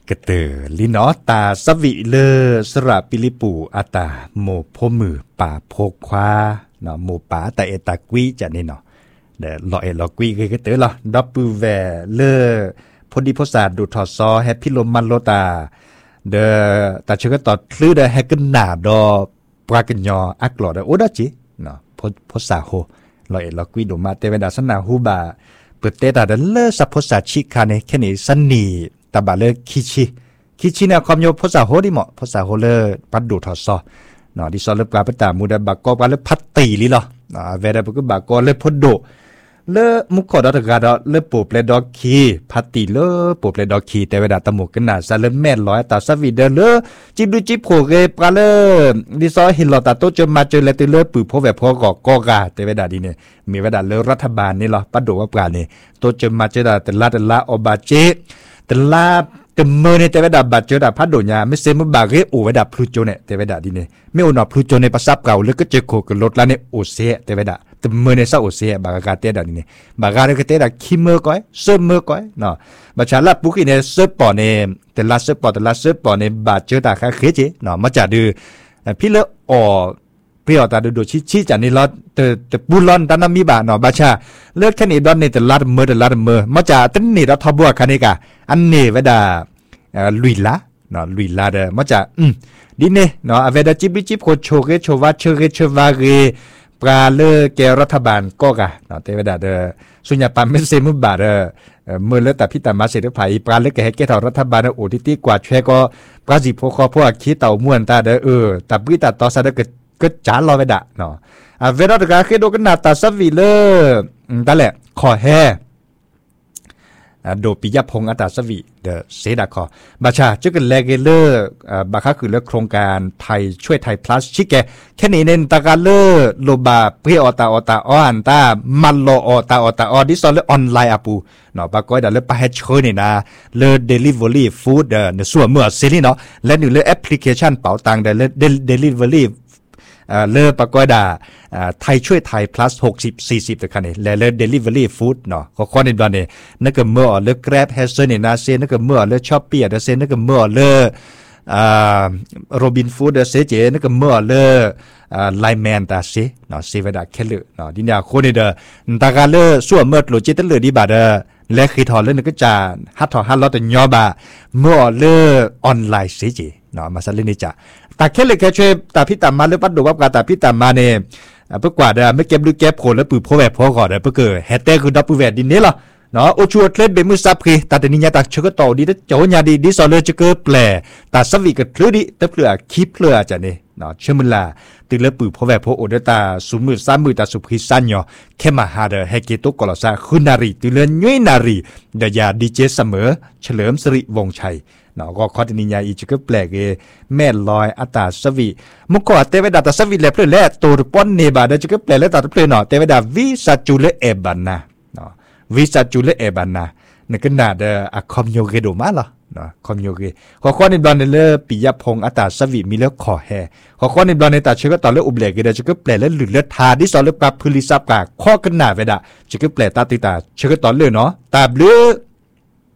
กระเตอลินอตาสวิเลสระปิลิปูอาตาโมพมือป่าโพควาเนาะโมป่าแต่เอตากวีจะนี่เนาะเดลอเอลอกวีกระเตอละดับปูแวเลพอดีพศาดูทอซอแฮปปี้ลมมันโลตาเดตาเชก็ตอดคลื่นเดแฮกันหนาดอปรากันยออักหลอดโอดาจิเนาะพศาโฮลอเอลอกวีดูมาเตเวดาสนาฮูบาเปิดเตตาเดเลสัพพศาชิคาเนแค่นี้สันนีตาบาเลคิชิเนี่ยความโยภาษาโหดิเหมาะภาษาโหเลปัดดูทอซอเนาะดิซอเลปลาปตามูดบักกอปลาเลพัดตีลิลอเวดาปกบักกอเลพดโดเลมุกขอดอกาดเลปูเปลดอกคีพัดตีเลปูเปลดอกคีแต่เวดาตะหมกกันน่ะซาเลแม่ร้อยตาสวีเดเลจิบดูจิบโผเกปลาเลดิซอหินลอตาโตเจมาเจเลติเลปือพอแวพอกอกาแต่เวดาดีเนี่ยมีเวดาเลรัฐบาลนี่ลอปัดดูว่าปลาเนี่ยโตเจมาเจดาแต่ละอบาเจแต่ละแต่เมื่อในแต่เวลาบัดเจอดาพัดโดญาไม่เซมบาเกโอเวดาพลูโจเนี่ยแต่เวลาดีเนี่ยไม่โอนอพลูโจในภาษาเก่าแล้วก็เจอโคกับรถแล้วเนี่ยโอเซ่แต่เวลาแต่เมื่อในซาโอเซ่บากาเตดานี่เนี่ยบากาเรกเตดาคิเมอร์ก้อยเซเมอร์ก้อยเนาะบัชาลาปุกิเนี่ยเซปอเนี่ยแต่ละเซปอเนี่ยบาดเจอดาคาเคเจเนาะมาจากดูพี่เลอเปรี้ยวตาดูชี้จากนี่เราแต่บุลอนตานามีบาเนาะบาชาเลือดแค่นี้ดอนนี่แต่ลาดเมื่อมาจากตั้งนี่เราทบัวคันนี้กะอันนี้เวดาลุยละเนาะลุยละเด้อมาจากดิเน่เนาะเวดาจิบโคโชเกโชวาเชวาเกปลาเลแกรัฐบาลก็กะเนาะแต่เวดาเด้อสุญญาปันไม่เซมุบาเด้อเมื่อเลือดแต่พิตามาเสด็จไผ่ปลาเลแกให้แกถอรัฐบาลโอทิติกว่าแช่ก็ปราจิพคอพวกคิดเต่าม่วนตาเด้อแต่พิตาต่อซะเด้อก็จ๋าลอเวดาเนาะเวลาตะกาเคโดกันนาตาสวีเลนั่นแหละขอแฮโดปิยพงษ์อัตาสวีเดเซดาคอบาชาจึกแลเกเลบาคาคือเลือกโครงการไทยช่วยไทย plus ชิแกแค่นี้เน้นตะกาเลโลบาเปรียอตาอันตามันโลอตาดิซอลเลออนไลน์อาปูเนาะบาก้อยดาเลปะเฮชโชนี่นะเลเดลิเวอรี่ฟู้ดในส่วนเมื่อเซนี่เนาะและนี่เลแอปพลิเคชันเป๋าตังเดเดลิเวอรี่เลอปะก้อยดาไทยช่วยไทย plus 60-40แต่คันนี้และเลอ delivery food เนาะข้อในตอนนี้นั่นก็เมื่อเลอ grab เฮเซอร์เนี่ยนะเซนั่นก็เมื่อเลอ shopee อ่ะเซนั่นก็เมื่อเลอrobin food เซเจนั่นก็เมื่อเลอlineman ตาเซเนาะเซเวดาแค่เลเนาะดิเนี่ยคนนี้เด้อตากาเลอส่วนเมื่อโลจิตเลอดีบาเด้อและคือถอนเลอนึกก็จะฮัทลอตยอบาเมื่อเลอออนไลน์เซเจเนาะมาซะเลยนี่จ้ะตาแค่เลยแค่ช่วยตาพิตามาหรือปัดดูว่าตาพิตามาเนี่ยเพื่อกว่าเด้อไม่เก็บหรือแก็บผลแล้วปืนพ่อแวพ่อก่อนเด้อเพื่อเกิดแฮตแท็กคือดับปืนแวดดินนี่หรอเนาะโอชัวเคล็ดเบมือซับคือตาแต่นี่ยาตาเชื่อก็ต่อดีแต่โจยาดีดิสอเลอร์จะเกิดแปลตาสวีกับเลือดิแต่เปลือกคีเปลือจ้ะเนี่ยเนาะเชื่อมันละตื่นแล้วปืนพ่อแวพ่อโอเดตาสุมือซ้ำมือตาสุพิสัญญ์แค่มาหาเด้อให้เกตุกกอลซาคุณนารีตื่นเลื่อนย้อยนารีเดียาดีเจเสมอเฉลิมสิริวงชัยเนาะก็ข้อที่นิยายอีกก็แปลกแม่ลอยอัตาสวีมุกขอเตวดาตาสวีเล็บเลยแหละตัวป้อนเนบาเดจะก็แปลแล้วตาเปลเนาะเตวดาวิสัจูเลเอบันนาเนาะวิสัจูเลเอบันนานี่ก็น่าเดอะคอมโยเกโดมาเหรอเนาะคอมโยเกข้อในบอลเลปิยพงษ์อัตาสวีมีแล้วขอแฮข้อในบอลในตาเชื่อก็ต่อเลอุบเลกเดจะก็แปลแล้วหลุดเลือดทาดิสอเลปรับพลิซับกาข้อกันหนาเวดาจะก็แปลตาติตาเชื่อก็ต่อเลยเนาะตาเบล